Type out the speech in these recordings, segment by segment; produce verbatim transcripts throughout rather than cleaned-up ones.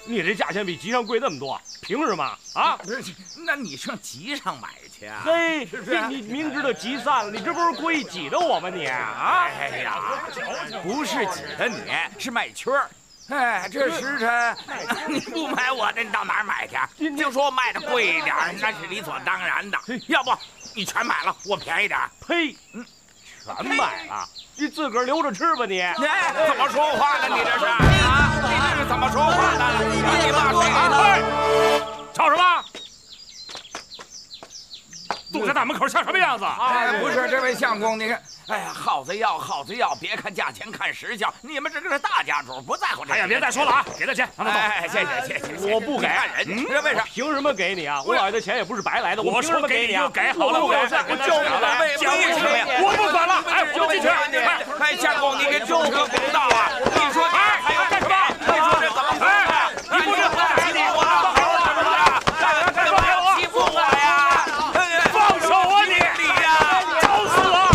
你这价钱比集上贵那么多，凭什么啊？ 不是，那你上集上买去啊？ 嘿， 是不是？ 你明知道集散了，你这不是故意挤着我吗你？啊！ 哎呀，不是挤的你，是卖缺儿。哎，这时辰你不买我的，你到哪儿买去？就说卖的贵一点，那是理所当然的。要不你全买了，我便宜点。 呸！嗯，全买了，你自个儿留着吃吧你。 哎，怎么说话呢？你这是啊？你这是怎么说话呢？你骂谁呢？ 吵什么？堵在大门口像什么样子？ 哎，不是，这位相公，你看。哎呀，耗子药，耗子药，别看价钱，看实效。你们这个是大家主，不在乎这。 哎呀，别再说了啊！给他钱，让他走。 哎，谢谢谢谢。 我不给人，这为啥？ 凭什么给你啊？我老爷的钱也不是白来的，我凭什么给你啊？ 给好了， 我给，我就给了。 为什么呀？ 我不管了，哎，我进去。 哎，相公，你给就这公道啊！你说，哎，还要干什么？你说这怎么回事？你不是不打你我了？怎么还欺负我呀？ 放手啊你！ 你呀， 找死我！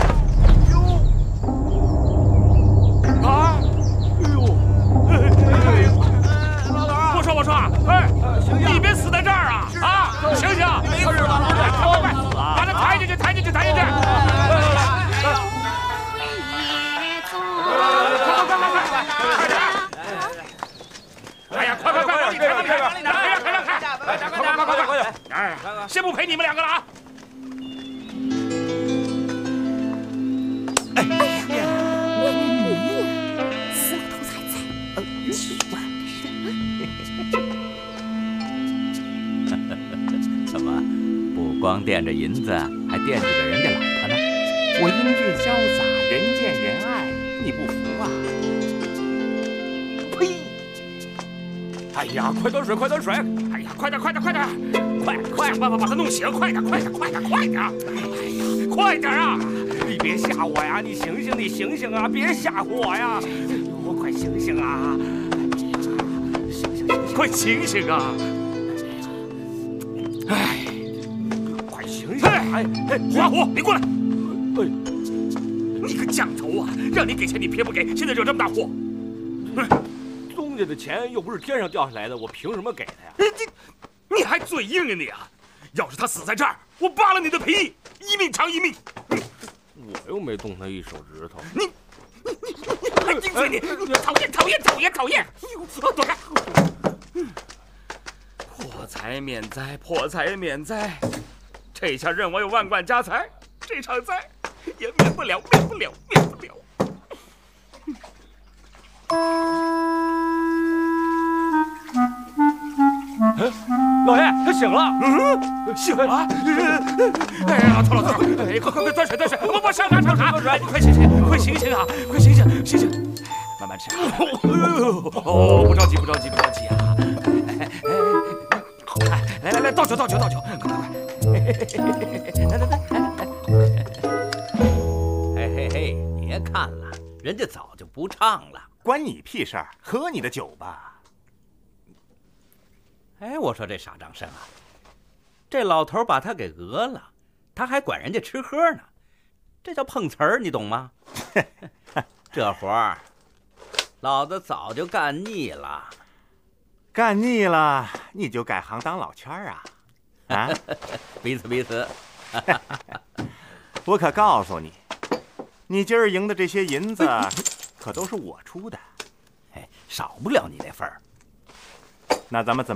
我说我说，哎，你别死在这儿啊！啊，醒醒！没事吧？快快快，把他抬进去，抬进去，抬进去！快快快快快快点！哎呀，快快快，往里抬，往里抬，往里抬！哎呀，快点开！快点快点快快快点！哎，先不陪你们两个了啊！ 哎呀，我母死老头才在，奇怪。 怎么不光惦着银子，还惦记着人家老婆呢？ 我英俊潇洒，人见人爱，你不服啊？呸！ 哎呀，快端水，快端水！哎呀，快点，快点，快点！快快想办法把他弄醒！快点，快点，快点，快点！哎呀，快点啊！你别吓我呀！你醒醒，你醒醒啊！别吓唬我呀！我快醒醒啊！醒醒醒！快醒醒啊！哎，快醒醒！哎哎，胡阿虎，你过来！哎，你个降头啊！让你给钱你偏不给，现在惹这么大祸！宗家的钱又不是天上掉下来的，我凭什么给他呀？你你还嘴硬啊你啊！要是他死在这儿，我扒了你的皮，一命偿一命。我又没动他一手指头。你你你你还顶嘴你！你讨厌讨厌讨厌讨厌！躲开！破财免灾，破财免灾。这下任我有万贯家财，这场灾也免不了，免不了，免不了。哎，老爷，他醒了。嗯，醒了。哎呀，老头老头，哎，快快快，端水端水，我我上茶上茶，快醒醒，快醒醒啊，快醒醒，醒醒，慢慢吃啊。哦，不着急不着急不着急啊。来来来，倒酒倒酒倒酒，快快快！来来来， 嘿嘿嘿，别看了，人家早就不唱了， 关你屁事儿！喝你的酒吧。 哎，我说这傻张生啊，这老头把他给讹了，他还管人家吃喝呢，这叫碰瓷儿，你懂吗？这活儿，老子早就干腻了。 干腻了，你就改行当老圈啊！啊， 彼此彼此。 我可告诉你，你今儿赢的这些银子，可都是我出的， 哎，少不了你那份儿。 那咱们怎么？